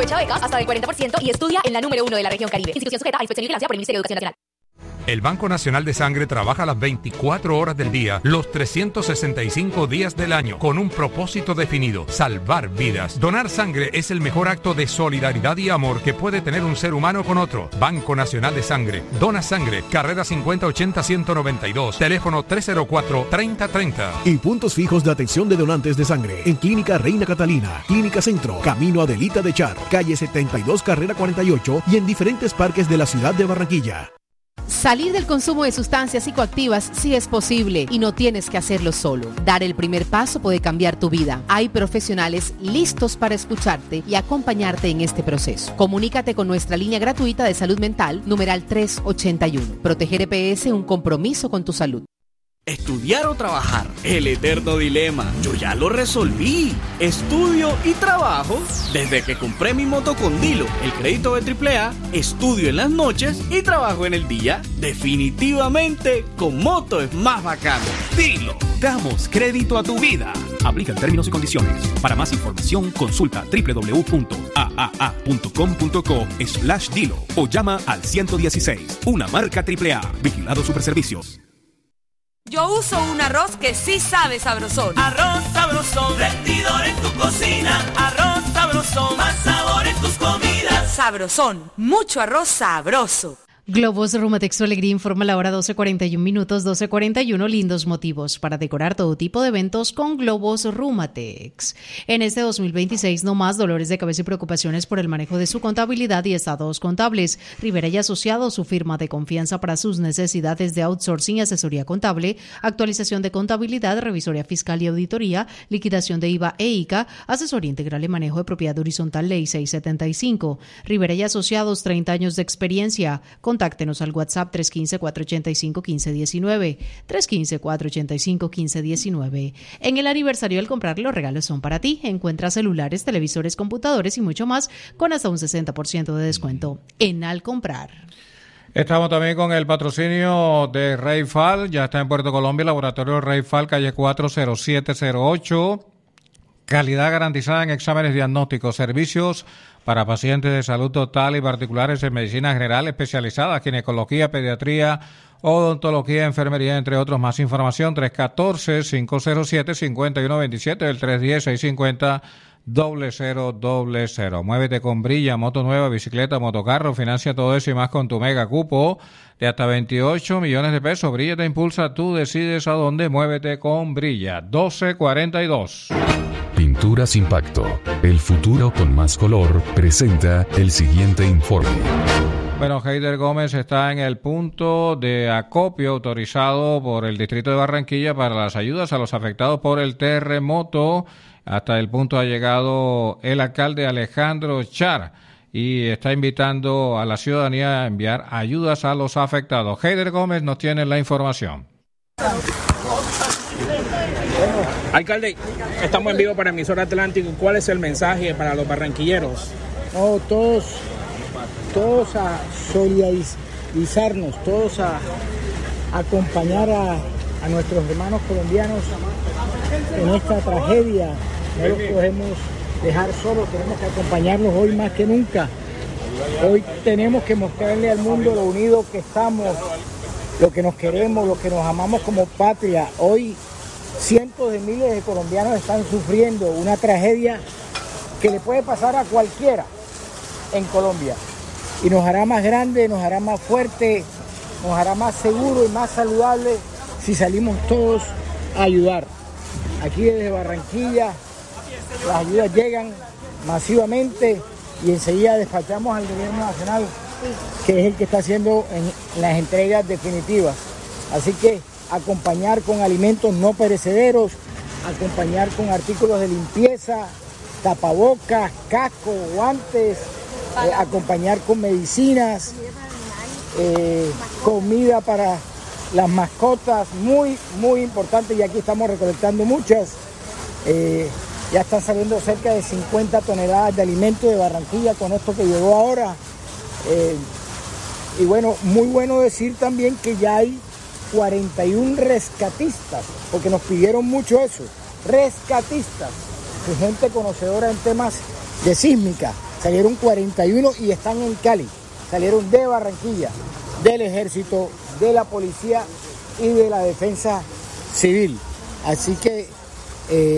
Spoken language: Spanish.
Aprovecha becas hasta del 40% y estudia en la número 1 de la región Caribe. Institución sujeta a inspección y vigilancia por el Ministerio de Educación Nacional. El Banco Nacional de Sangre trabaja las 24 horas del día, los 365 días del año, con un propósito definido: salvar vidas. Donar sangre es el mejor acto de solidaridad y amor que puede tener un ser humano con otro. Banco Nacional de Sangre. Dona sangre. Carrera 5080-192. Teléfono 304-3030. Y puntos fijos de atención de donantes de sangre en Clínica Reina Catalina, Clínica Centro, Camino Adelita de Char, calle 72, carrera 48 y en diferentes parques de la ciudad de Barranquilla. Salir del consumo de sustancias psicoactivas sí es posible y no tienes que hacerlo solo. Dar el primer paso puede cambiar tu vida. Hay profesionales listos para escucharte y acompañarte en este proceso. Comunícate con nuestra línea gratuita de salud mental, numeral 381. Proteger EPS, un compromiso con tu salud. Estudiar o trabajar, el eterno dilema. Yo ya lo resolví. Estudio y trabajo. Desde que compré mi moto con Dilo, el crédito de AAA, estudio en las noches y trabajo en el día. Definitivamente, con moto es más bacano. Dilo. Damos crédito a tu vida. Aplican términos y condiciones. Para más información, consulta www.aaa.com.co/Dilo o llama al 116. Una marca AAA. Vigilado Superservicios. Yo uso un arroz que sí sabe sabrosón. Arroz sabrosón, rendidor en tu cocina. Arroz sabrosón, más sabor en tus comidas. Sabrosón, mucho arroz sabroso. Globos Rumatex Alegría informa la hora 12:41, 12:41. Lindos motivos para decorar todo tipo de eventos con Globos Rumatex. En este 2026, no más dolores de cabeza y preocupaciones por el manejo de su contabilidad y estados contables. Rivera y Asociados, su firma de confianza para sus necesidades de outsourcing y asesoría contable, actualización de contabilidad, revisoría fiscal y auditoría, liquidación de IVA e ICA, asesoría integral y manejo de propiedad horizontal, Ley 675. Rivera y Asociados, 30 años de experiencia. Contáctenos al WhatsApp 315-485-1519, 315-485-1519. En el aniversario al comprar, los regalos son para ti. Encuentra celulares, televisores, computadores y mucho más con hasta un 60% de descuento en Al Comprar. Estamos también con el patrocinio de Reifal. Ya está en Puerto Colombia, Laboratorio Reifal, calle 40708. Calidad garantizada en exámenes diagnósticos, servicios para pacientes de salud total y particulares en medicina general especializada, ginecología, pediatría, odontología, enfermería, entre otros. Más información, 314-507-5127, el 310-650-0000. Muévete con Brilla, moto nueva, bicicleta, motocarro, financia todo eso y más con tu mega cupo de hasta 28 millones de pesos. Brilla te impulsa, tú decides a dónde. Muévete con Brilla. 1242. Pinturas Impacto, el futuro con más color, presenta el siguiente informe. Bueno, Heider Gómez está en el punto de acopio autorizado por el Distrito de Barranquilla para las ayudas a los afectados por el terremoto. Hasta el punto ha llegado el alcalde Alejandro Char y está invitando a la ciudadanía a enviar ayudas a los afectados. Heider Gómez nos tiene la información. Alcalde, estamos en vivo para Emisora Atlántico. ¿Cuál es el mensaje para los barranquilleros? No, todos a solidarizarnos, todos a acompañar a nuestros hermanos colombianos en esta tragedia. No los podemos dejar solos, tenemos que acompañarlos hoy más que nunca. Hoy tenemos que mostrarle al mundo lo unidos que estamos, lo que nos queremos, lo que nos amamos como patria. Hoy cientos de miles de colombianos están sufriendo una tragedia que le puede pasar a cualquiera en Colombia y nos hará más grande, nos hará más fuerte, nos hará más seguro y más saludable si salimos todos a ayudar. Aquí desde Barranquilla las ayudas llegan masivamente y enseguida despachamos al gobierno nacional, que es el que está haciendo en las entregas definitivas. Así que acompañar con alimentos no perecederos, acompañar con artículos de limpieza, tapabocas, casco, guantes, acompañar con medicinas, comida para las mascotas, muy importante, y aquí estamos recolectando muchas. Ya están saliendo cerca de 50 toneladas de alimentos de Barranquilla con esto que llegó ahora. Y bueno, muy bueno decir también que ya hay 41 rescatistas, porque nos pidieron mucho eso, rescatistas, gente conocedora en temas de sísmica. salieron 41 y están en Cali, salieron de Barranquilla, del Ejército, de la Policía y de la Defensa Civil. Así que